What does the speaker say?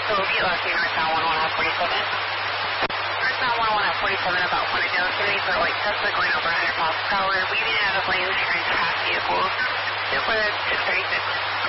So repeat last name, Northbound 11 at 47. Northbound 11 at 47 about one of those cities for like Tesla going over 100 miles per hour, weaving out of lanes, trying to pass vehicles. Vehicle 636.